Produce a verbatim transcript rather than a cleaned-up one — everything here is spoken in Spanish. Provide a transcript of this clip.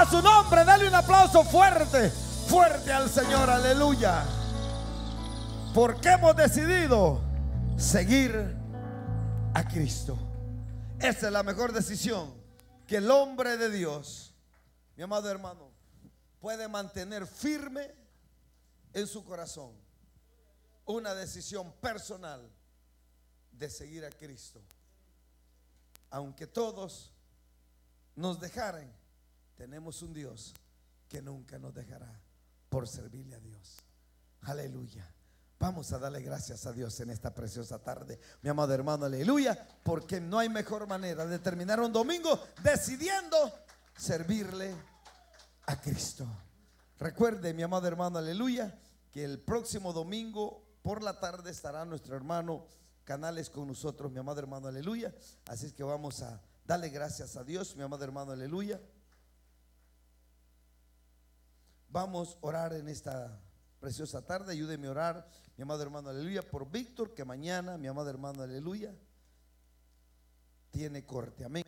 su nombre. Dale un aplauso fuerte, fuerte al Señor, aleluya. Porque hemos decidido seguir a Cristo. Esa es la mejor decisión que el hombre de Dios, mi amado hermano, puede mantener firme en su corazón. Una decisión personal de seguir a Cristo. Aunque todos nos dejaran, tenemos un Dios que nunca nos dejará por servirle a Dios. Aleluya. Vamos a darle gracias a Dios en esta preciosa tarde, mi amado hermano, aleluya, porque no hay mejor manera de terminar un domingo decidiendo servirle a Cristo. Recuerde, mi amado hermano, aleluya, que el próximo domingo por la tarde estará nuestro hermano Canales con nosotros, mi amado hermano, aleluya. Así es que vamos a darle gracias a Dios, mi amado hermano, aleluya. Vamos a orar en esta preciosa tarde. Ayúdeme a orar, mi amado hermano, aleluya, por Víctor, que mañana, mi amado hermano, aleluya, tiene corte. Amén.